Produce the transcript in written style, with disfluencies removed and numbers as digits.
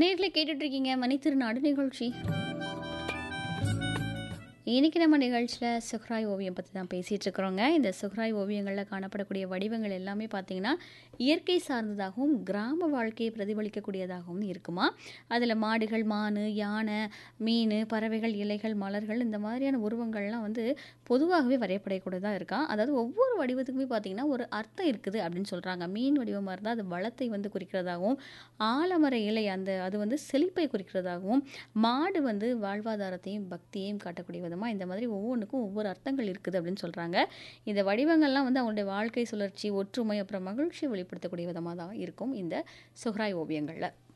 நேர்ல கேட்டுட்டு இருக்கீங்க மணித்திருநாடு நிகழ்ச்சி. இன்னைக்கு நம்ம நிகழ்ச்சியில் சுஹ்ராய் ஓவியம் பற்றி தான் பேசிகிட்டு இருக்கிறோங்க. இந்த சுஹ்ராய் ஓவியங்களில் காணப்படக்கூடிய வடிவங்கள் எல்லாமே பார்த்தீங்கன்னா இயற்கை சார்ந்ததாகவும் கிராம வாழ்க்கையை பிரதிபலிக்கக்கூடியதாகவும் இருக்குமா. அதில் மாடுகள், மான், யானை, மீன், பறவைகள், இலைகள், மலர்கள் இந்த மாதிரியான உருவங்கள்லாம் வந்து பொதுவாகவே வரையப்படக்கூடியதாக இருக்கா. அதாவது ஒவ்வொரு வடிவத்துக்குமே பார்த்தீங்கன்னா ஒரு அர்த்தம் இருக்குது அப்படின்னு சொல்கிறாங்க. மீன் வடிவமாக இருந்தால் அது வளத்தை வந்து குறிக்கிறதாகவும், ஆலமர இலை அது வந்து செழிப்பை குறிக்கிறதாகவும், மாடு வந்து வாழ்வாதாரத்தையும் பக்தியையும் காட்டக்கூடிய விதமாக இந்த மாதிரி ஒவ்வொன்றுக்கும் ஒவ்வொரு அர்த்தங்கள் இருக்குது அப்படின்னு சொல்கிறாங்க. இந்த வடிவங்கள்லாம் வந்து அவங்களுடைய வாழ்க்கை சுழற்சி, ஒற்றுமை, அப்புறம் மகிழ்ச்சியை வெளிப்படுத்தக்கூடிய விதமாக தான் இருக்கும் இந்த சுஹ்ராய் ஓவியங்களில்.